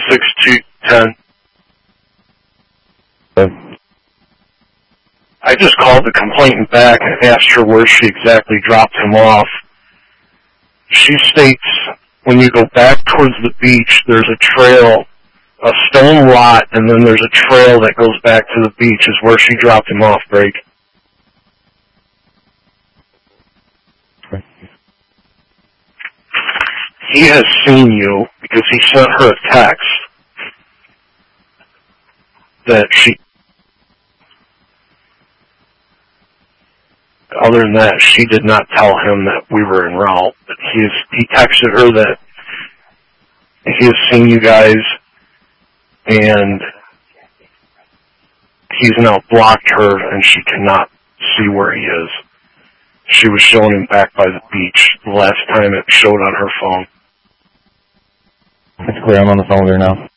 6210. I just called the complainant back and asked her where she exactly dropped him off. She states when you go back towards the beach, there's a trail, a stone lot, and then there's a trail that goes back to the beach is where she dropped him off, Greg. He has seen you because he sent her a text that other than that, she did not tell him that we were en route. But he texted her that he has seen you guys and he's now blocked her and she cannot see where he is. She was showing him back by the beach the last time it showed on her phone. It's clear. I'm on the phone with her now.